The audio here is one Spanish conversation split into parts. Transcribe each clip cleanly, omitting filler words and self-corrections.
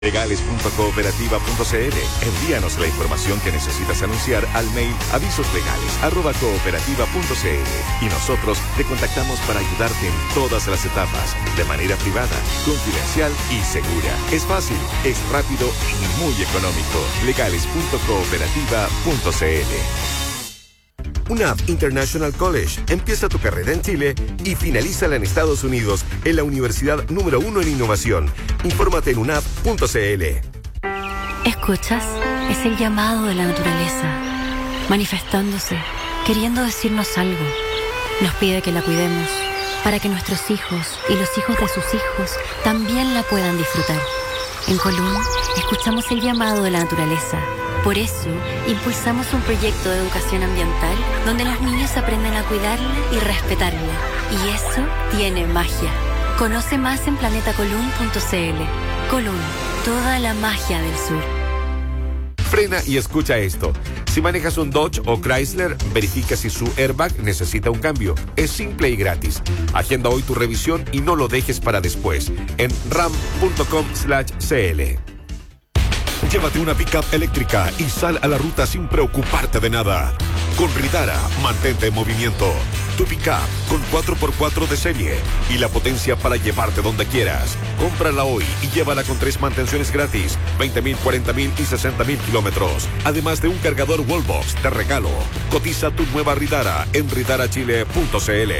Legales.cooperativa.cl. Envíanos la información que necesitas anunciar al mail avisoslegales@cooperativa.cl y nosotros te contactamos para ayudarte en todas las etapas, de manera privada, confidencial y segura. Es fácil, es rápido y muy económico. Legales.cooperativa.cl. UNAV International College. Empieza tu carrera en Chile y finalízala en Estados Unidos en la universidad número 1 en innovación. Infórmate en unav.cl. ¿Escuchas? Es el llamado de la naturaleza, manifestándose, queriendo decirnos algo. Nos pide que la cuidemos, para que nuestros hijos y los hijos de sus hijos también la puedan disfrutar. En Colún, escuchamos el llamado de la naturaleza. Por eso, impulsamos un proyecto de educación ambiental donde los niños aprenden a cuidarla y respetarla. Y eso tiene magia. Conoce más en planetacolún.cl. Colún, toda la magia del sur. Frena y escucha esto. Si manejas un Dodge o Chrysler, verifica si su airbag necesita un cambio. Es simple y gratis. Agenda hoy tu revisión y no lo dejes para después. En ram.com/cl. Llévate una pickup eléctrica y sal a la ruta sin preocuparte de nada. Con Ridara, mantente en movimiento. Tu pickup con 4x4 de serie y la potencia para llevarte donde quieras. Cómprala hoy y llévala con 3 mantenciones gratis, 20.000, 40.000 y 60.000 kilómetros. Además de un cargador Wallbox de regalo. Cotiza tu nueva Ridara en ridarachile.cl.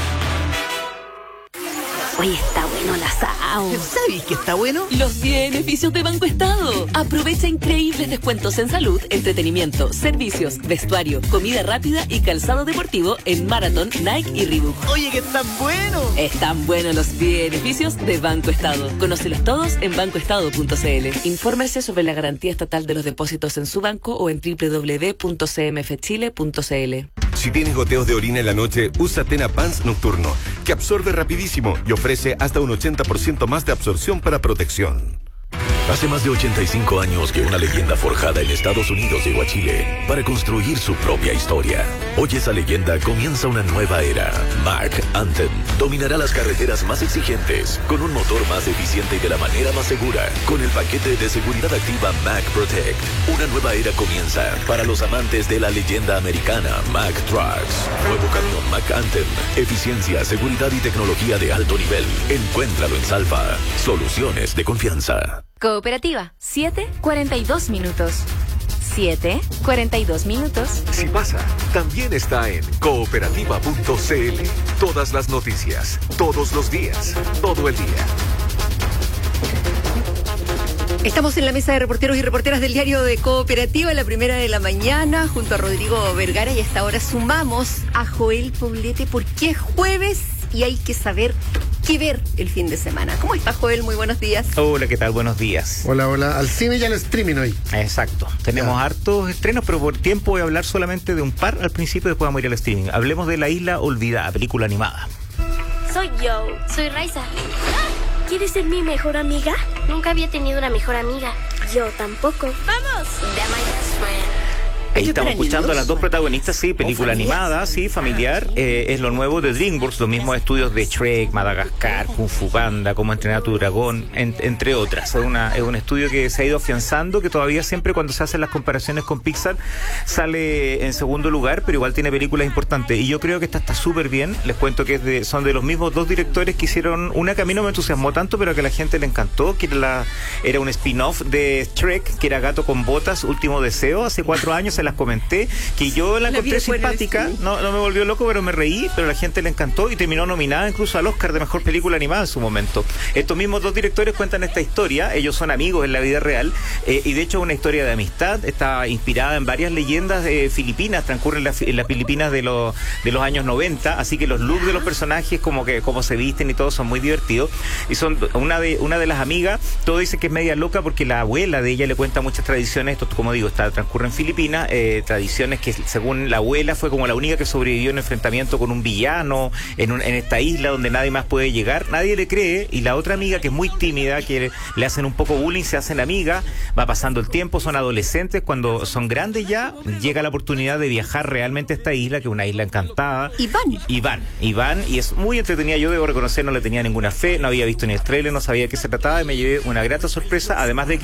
Hoy está bueno el asado. ¿Sabes que está bueno? Los beneficios de Banco Estado. Aprovecha increíbles descuentos en salud, entretenimiento, servicios, vestuario, comida rápida y calzado deportivo en Marathon, Nike y Reebok. Oye, que están buenos. Están buenos los beneficios de Banco Estado. Conócelos todos en bancoestado.cl. Infórmese sobre la garantía estatal de los depósitos en su banco o en www.cmfchile.cl. Si tienes goteos de orina en la noche, usa Tena Pants Nocturno, que absorbe rapidísimo y ofrece hasta un 80% más de absorción para protección. Hace más de 85 años que una leyenda forjada en Estados Unidos llegó a Chile para construir su propia historia. Hoy esa leyenda comienza una nueva era. Mack Anthem dominará las carreteras más exigentes con un motor más eficiente y de la manera más segura con el paquete de seguridad activa Mack Protect. Una nueva era comienza para los amantes de la leyenda americana Mack Trucks. Nuevo camión Mack Anthem. Eficiencia, seguridad y tecnología de alto nivel. Encuéntralo en Salfa. Soluciones de confianza. Cooperativa, 7:42 minutos. 7:42 minutos. Si pasa, también está en cooperativa.cl. Todas las noticias, todos los días, todo el día. Estamos en la mesa de reporteros y reporteras del diario de Cooperativa, la primera de la mañana, junto a Rodrigo Vergara, y hasta ahora sumamos a Joel Poblete porque es jueves y hay que saber qué ver el fin de semana. ¿Cómo está, Joel? Muy buenos días. Hola, ¿qué tal? Buenos días. Hola, hola. Al cine y al streaming hoy. Exacto. Tenemos hartos estrenos, pero por tiempo voy a hablar solamente de un par al principio, después vamos a ir al streaming. Hablemos de La Isla Olvidada, película animada. Soy Raiza. ¿Quieres ser mi mejor amiga? Nunca había tenido una mejor amiga. Yo tampoco. ¡Vamos! Ahí estamos escuchando a las dos protagonistas, sí, película animada, sí, familiar. Es lo nuevo de DreamWorks, los mismos estudios de Shrek, Madagascar, Kung Fu Panda, Cómo entrenar a tu dragón, entre otras. Es un estudio que se ha ido afianzando, que todavía siempre cuando se hacen las comparaciones con Pixar sale en segundo lugar, pero igual tiene películas importantes. Y yo creo que esta está súper bien. Les cuento que son de los mismos dos directores que hicieron una que a mí no me entusiasmó tanto, pero que a la gente le encantó, que era un spin-off de Shrek, que era Gato con Botas, Último Deseo, hace 4 años se las comenté, que yo la encontré simpática, no me volvió loco, pero me reí, pero a la gente le encantó y terminó nominada incluso al Oscar de Mejor Película Animada en su momento. Estos mismos dos directores cuentan esta historia, ellos son amigos en la vida real, y de hecho es una historia de amistad, está inspirada en varias leyendas filipinas, transcurren en las Filipinas de los años 90, así que los looks de los personajes, cómo se visten y todo, son muy divertidos, y son una de las amigas, todo dice que es media loca porque la abuela de ella le cuenta muchas tradiciones, esto como digo, transcurre en Filipinas, tradiciones que según la abuela fue como la única que sobrevivió en enfrentamiento con un villano en esta isla donde nadie más puede llegar. Nadie le cree, y la otra amiga, que es muy tímida, que le hacen un poco bullying, se hacen amiga, va pasando el tiempo, son adolescentes, cuando son grandes ya llega la oportunidad de viajar realmente a esta isla, que es una isla encantada. Iván, y es muy entretenida. Yo debo reconocer, no le tenía ninguna fe, no había visto ni el trailer, no sabía de qué se trataba, y me llevé una grata sorpresa, además de que